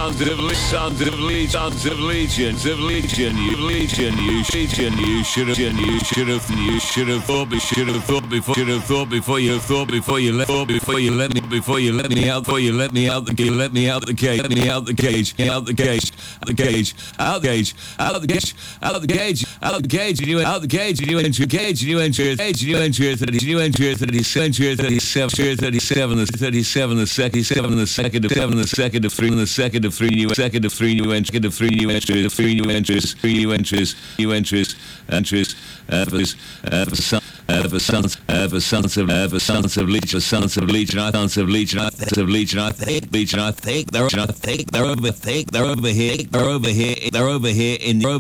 sons of legion, sons of legion, you should have thought before you let me out the cage, out the cage, and you enter 37, the second of three, new entries, ever sons of legion, I think they're over here in the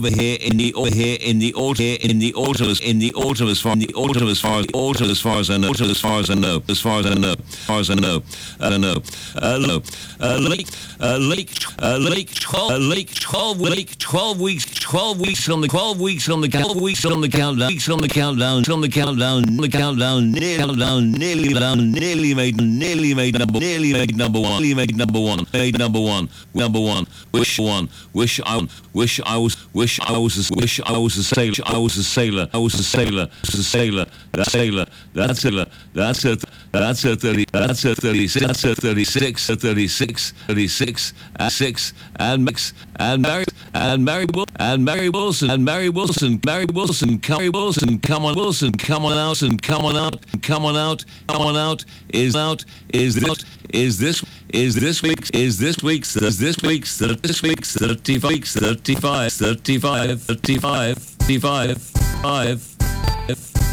autumn as far as I know. Lake 12 weeks on the countdown, nearly made number one. Wish I was a sailor. That's a 36, and Mary Wilson, come on out, is this week's 35